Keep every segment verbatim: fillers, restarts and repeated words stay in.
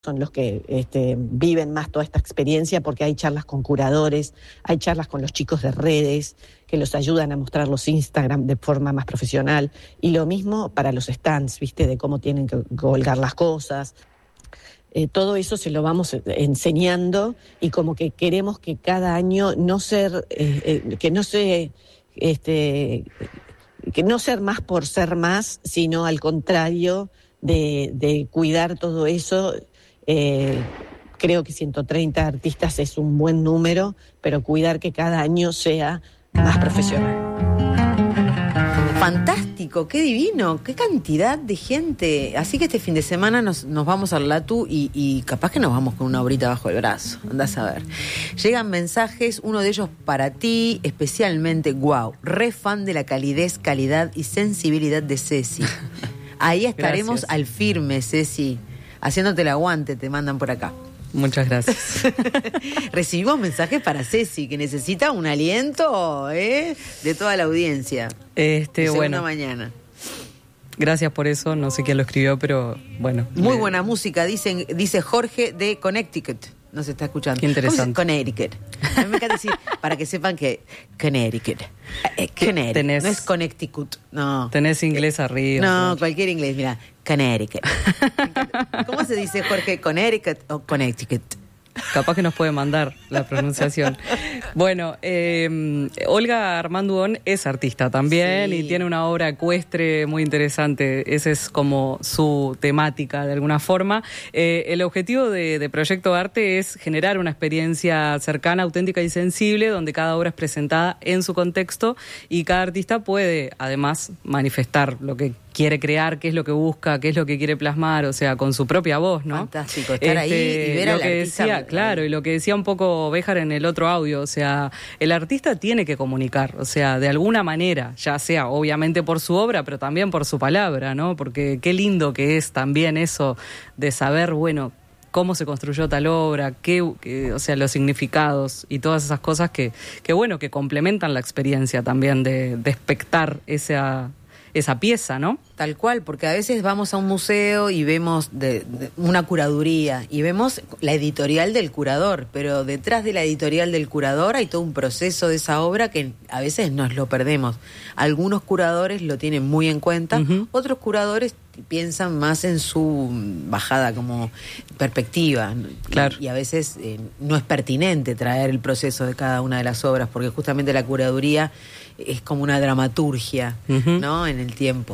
son los que este, viven más toda esta experiencia, porque hay charlas con curadores, hay charlas con los chicos de redes que los ayudan a mostrar los Instagram de forma más profesional, y lo mismo para los stands, ¿viste? De cómo tienen que colgar las cosas. Eh, todo eso se lo vamos enseñando, y como que queremos que cada año no ser, eh, eh, que no se, este, que no ser más por ser más, sino al contrario, de, de cuidar todo eso. Eh, creo que ciento treinta artistas es un buen número, pero cuidar que cada año sea más profesional. Fantástico, qué divino, qué cantidad de gente. Así que este fin de semana nos, nos vamos al Latu y, y capaz que nos vamos con una horita bajo el brazo. Andás a ver. Llegan mensajes, uno de ellos para ti, especialmente, wow, re fan de la calidez, calidad y sensibilidad de Ceci. Ahí estaremos. Gracias. Al firme, Ceci. Haciéndote el aguante, te mandan por acá. Muchas gracias. Recibimos mensajes para Ceci, que necesita un aliento, ¿eh? De toda la audiencia. Este, de bueno. mañana. Gracias por eso, no sé quién lo escribió, pero bueno. Muy le... buena música, dicen, dice Jorge de Connecticut. Nos está escuchando. Qué interesante. Connecticut. A mí me encanta decir, para que sepan que Connecticut. Eh, Connecticut. Tenés, no es Connecticut, no. Tenés inglés arriba. No, ¿no? Cualquier inglés, mira. Connecticut. ¿Cómo se dice, Jorge? ¿Connecticut o Connecticut? Capaz que nos puede mandar la pronunciación. Bueno, eh, Olga Armanduón es artista también, sí, y tiene una obra ecuestre muy interesante. Esa es como su temática de alguna forma. Eh, el objetivo de, de Proyecto Arte es generar una experiencia cercana, auténtica y sensible, donde cada obra es presentada en su contexto y cada artista puede además manifestar lo que quiere crear, qué es lo que busca, qué es lo que quiere plasmar, o sea, con su propia voz, ¿no? Fantástico, estar este, ahí y ver lo al que artista. Decía, claro, y lo que decía un poco Béjar en el otro audio, o sea, el artista tiene que comunicar, o sea, de alguna manera, ya sea obviamente por su obra, pero también por su palabra, ¿no? Porque qué lindo que es también eso de saber, bueno, cómo se construyó tal obra, qué, qué, o sea, los significados y todas esas cosas que, que bueno, que complementan la experiencia también de, de espectar esa... esa pieza, ¿no? Tal cual, porque a veces vamos a un museo y vemos de, de una curaduría y vemos la editorial del curador, pero detrás de la editorial del curador hay todo un proceso de esa obra que a veces nos lo perdemos. Algunos curadores lo tienen muy en cuenta, uh-huh. Otros curadores piensan más en su bajada como perspectiva. Claro. Y, y a veces eh, no es pertinente traer el proceso de cada una de las obras, porque justamente la curaduría es como una dramaturgia, uh-huh. ¿no? En el tiempo.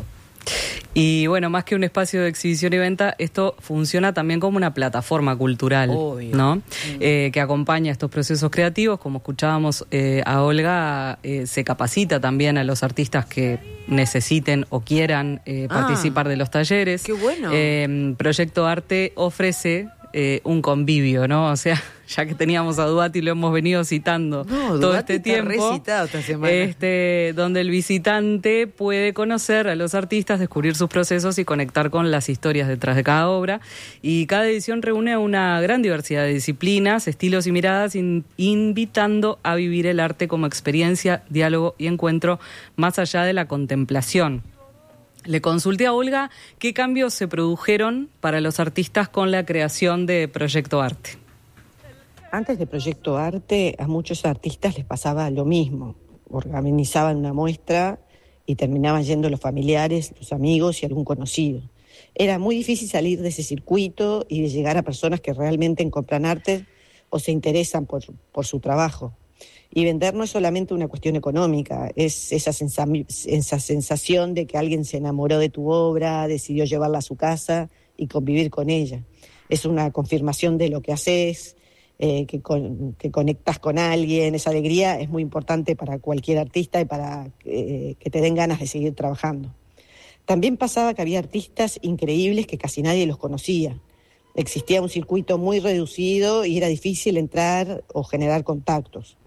Y bueno, más que un espacio de exhibición y venta, esto funciona también como una plataforma cultural, obvio, ¿no? Mm. Eh, que acompaña estos procesos creativos. Como escuchábamos eh, a Olga, eh, se capacita también a los artistas que necesiten o quieran eh, ah, participar de los talleres. ¡Qué bueno! Eh, Proyecto Arte ofrece eh, un convivio, ¿no? O sea, ya que teníamos a Duati, lo hemos venido citando no, todo Duati este tiempo, está recitado esta semana. Este, donde el visitante puede conocer a los artistas, descubrir sus procesos y conectar con las historias detrás de cada obra. Y cada edición reúne a una gran diversidad de disciplinas, estilos y miradas, in, invitando a vivir el arte como experiencia, diálogo y encuentro más allá de la contemplación. Le consulté a Olga qué cambios se produjeron para los artistas con la creación de Proyecto Arte. Antes de Proyecto Arte, a muchos artistas les pasaba lo mismo. Organizaban una muestra y terminaban yendo los familiares, los amigos y algún conocido. Era muy difícil salir de ese circuito y de llegar a personas que realmente compran arte o se interesan por, por su trabajo. Y vender no es solamente una cuestión económica, es esa, sensa- esa sensación de que alguien se enamoró de tu obra, decidió llevarla a su casa y convivir con ella. Es una confirmación de lo que haces, eh, que, con, que conectas con alguien. Esa alegría es muy importante para cualquier artista y para eh, que te den ganas de seguir trabajando. También pasaba que había artistas increíbles que casi nadie los conocía. Existía un circuito muy reducido y era difícil entrar o generar contactos.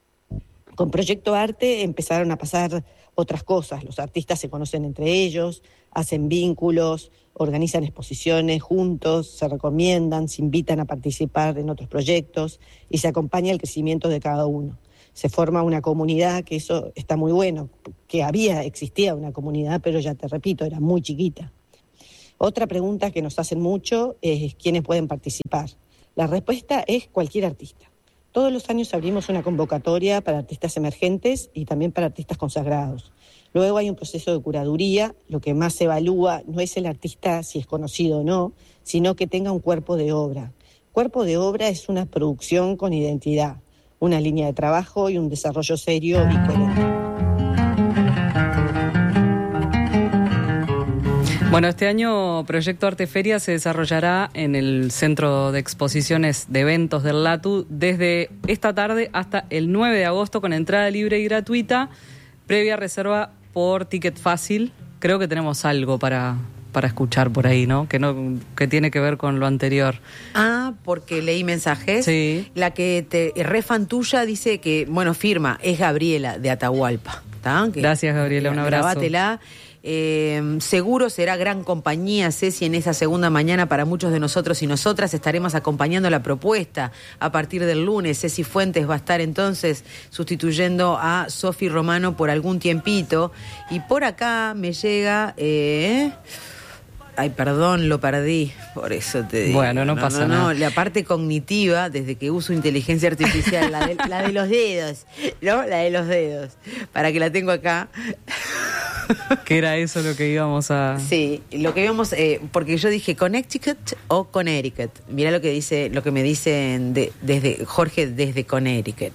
Con Proyecto Arte empezaron a pasar otras cosas. Los artistas se conocen entre ellos, hacen vínculos, organizan exposiciones juntos, se recomiendan, se invitan a participar en otros proyectos y se acompaña el crecimiento de cada uno. Se forma una comunidad, que eso está muy bueno, que había, existía una comunidad, pero ya te repito, era muy chiquita. Otra pregunta que nos hacen mucho es quiénes pueden participar. La respuesta es cualquier artista. Todos los años abrimos una convocatoria para artistas emergentes y también para artistas consagrados. Luego hay un proceso de curaduría. Lo que más se evalúa no es el artista si es conocido o no, sino que tenga un cuerpo de obra. Cuerpo de obra es una producción con identidad, una línea de trabajo y un desarrollo serio y coherente. Bueno, este año Proyecto Arte Feria se desarrollará en el Centro de Exposiciones de Eventos del LATU desde esta tarde hasta el nueve de agosto con entrada libre y gratuita, previa reserva por Ticket Fácil. Creo que tenemos algo para, para escuchar por ahí, ¿no? Que no que tiene que ver con lo anterior. Ah, porque leí mensajes. Sí. La que te re fan tuya dice que, bueno, firma, es Gabriela de Atahualpa. ¿Tá? Que, Gracias, Gabriela, un abrazo. Grabátela. Eh, seguro será gran compañía, Ceci, en esa segunda mañana para muchos de nosotros y nosotras. Estaremos acompañando la propuesta a partir del lunes. Ceci Fuentes va a estar entonces sustituyendo a Sofi Romano por algún tiempito. Y por acá me llega... Eh, Ay, perdón, lo perdí, por eso te digo. Bueno, no, no pasa no, nada. No, la parte cognitiva, desde que uso inteligencia artificial, la de, la de los dedos, ¿no? La de los dedos, para que la tengo acá. ¿Qué era eso lo que íbamos a...? Sí, lo que íbamos, eh, porque yo dije Connecticut o Connecticut. Mirá lo que dice, lo que me dicen de, desde Jorge desde Connecticut.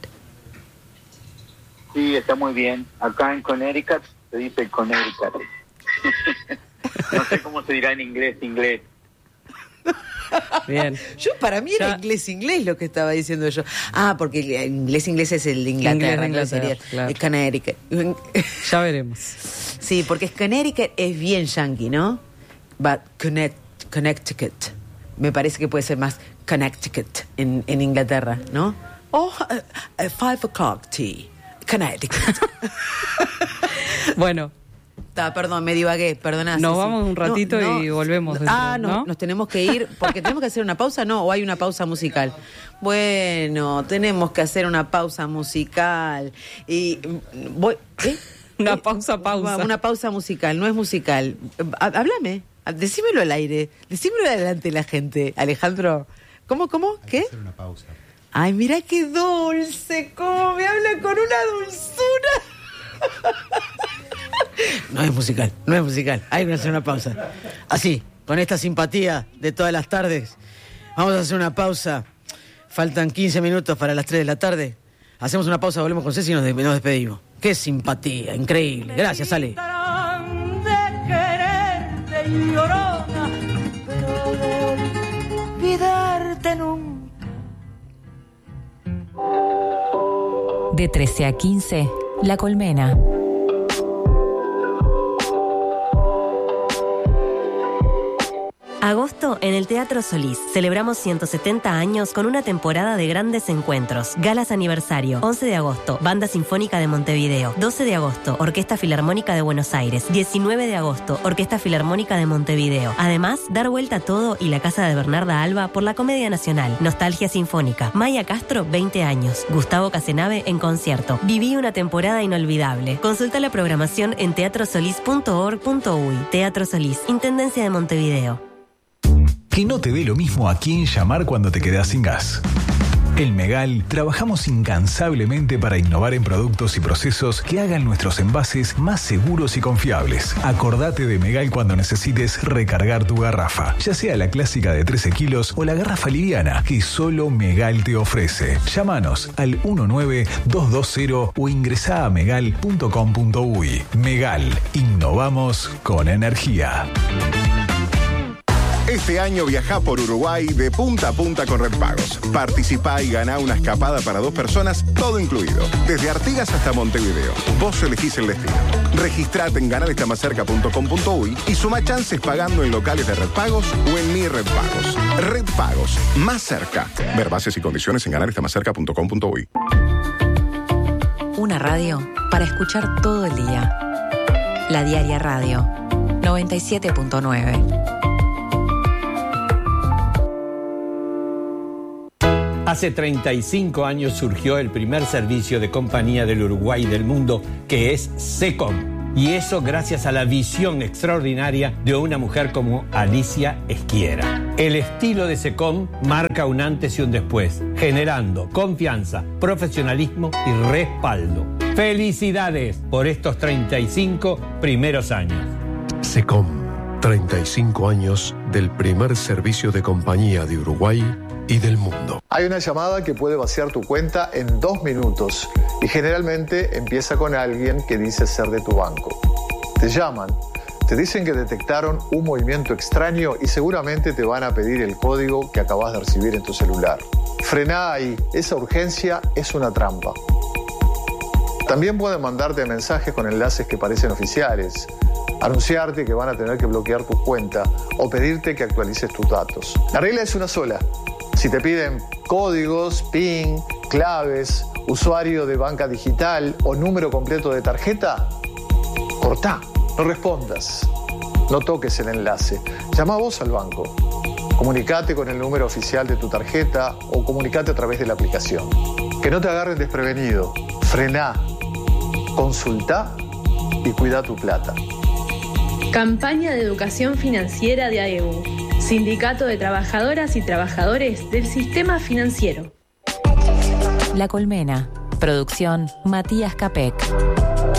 Sí, está muy bien. Acá en Connecticut se dice Connecticut. No sé cómo se dirá en inglés, inglés. Bien. Yo para mí era ya. inglés inglés lo que estaba diciendo yo. Ah, porque el inglés inglés es el de Inglaterra, inglés de Inglaterra, sería claro. El Connecticut. Ya veremos. Sí, porque es Connecticut es bien yankee, ¿no? But Connect, Connecticut. Me parece que puede ser más Connecticut en, en Inglaterra, ¿no? Oh, uh, uh, five o'clock tea. Connecticut. Bueno. Ta, perdón, me divagué, perdona. Nos sí, vamos sí. un ratito no, no, y volvemos. Dentro, ah, no, ¿no? Nos tenemos que ir, porque tenemos que hacer una pausa, ¿no? ¿O hay una pausa musical? Bueno, tenemos que hacer una pausa musical. Y voy... ¿eh? Una pausa, pausa. Una pausa musical, no es musical. Háblame, decímelo al aire, decímelo adelante de la gente, Alejandro. ¿Cómo, cómo? Hay ¿Qué? que hacer una pausa. Ay, mira qué dulce, cómo me habla con una dulzura. No es musical, no es musical. Hay que hacer una pausa. Así, con esta simpatía de todas las tardes, vamos a hacer una pausa. Faltan quince minutos para las tres de la tarde. Hacemos una pausa, volvemos con Ceci y nos, de- nos despedimos. Qué simpatía, increíble. Gracias, Ale. De trece a quince, La Colmena. Agosto en el Teatro Solís. Celebramos ciento setenta años con una temporada de grandes encuentros. Galas aniversario. once de agosto, Banda Sinfónica de Montevideo. doce de agosto, Orquesta Filarmónica de Buenos Aires. diecinueve de agosto, Orquesta Filarmónica de Montevideo. Además, dar vuelta a todo y la Casa de Bernarda Alba por la Comedia Nacional. Nostalgia Sinfónica. Maya Castro, veinte años. Gustavo Casenave en concierto. Viví una temporada inolvidable. Consulta la programación en teatro solís punto org punto uy. Teatro Solís, Intendencia de Montevideo. Que no te dé lo mismo a quién llamar cuando te quedas sin gas. En Megal trabajamos incansablemente para innovar en productos y procesos que hagan nuestros envases más seguros y confiables. Acordate de Megal cuando necesites recargar tu garrafa, ya sea la clásica de trece kilos o la garrafa liviana que solo Megal te ofrece. Llámanos al uno nueve dos dos cero o ingresá a megal punto com punto uy. Megal, innovamos con energía. Este año viajá por Uruguay de punta a punta con Red Pagos. Participá y ganá una escapada para dos personas, todo incluido. Desde Artigas hasta Montevideo. Vos elegís el destino. Registrate en ganar está más cerca punto com punto uy y suma chances pagando en locales de Red Pagos o en Mi Red Pagos. Red Pagos, más cerca. Ver bases y condiciones en ganar está más cerca punto com punto uy. Una radio para escuchar todo el día. La Diaria Radio, noventa y siete punto nueve. Hace treinta y cinco años surgió el primer servicio de compañía del Uruguay y del mundo, que es SECOM. Y eso gracias a la visión extraordinaria de una mujer como Alicia Esquiera. El estilo de SECOM marca un antes y un después, generando confianza, profesionalismo y respaldo. ¡Felicidades por estos treinta y cinco primeros años! SECOM, treinta y cinco años del primer servicio de compañía de Uruguay y del mundo. Hay una llamada que puede vaciar tu cuenta en dos minutos y generalmente empieza con alguien que dice ser de tu banco. Te llaman, te dicen que detectaron un movimiento extraño y seguramente te van a pedir el código que acabas de recibir en tu celular. Frená ahí, esa urgencia es una trampa. También pueden mandarte mensajes con enlaces que parecen oficiales, anunciarte que van a tener que bloquear tu cuenta o pedirte que actualices tus datos. La regla es una sola. Si te piden códigos, PIN, claves, usuario de banca digital o número completo de tarjeta, cortá, no respondas, no toques el enlace. Llama vos al banco, comunicate con el número oficial de tu tarjeta o comunicate a través de la aplicación. Que no te agarren desprevenido, frená, consultá y cuida tu plata. Campaña de educación financiera de A E U. Sindicato de Trabajadoras y Trabajadores del Sistema Financiero. La Colmena. Producción Matías Capek.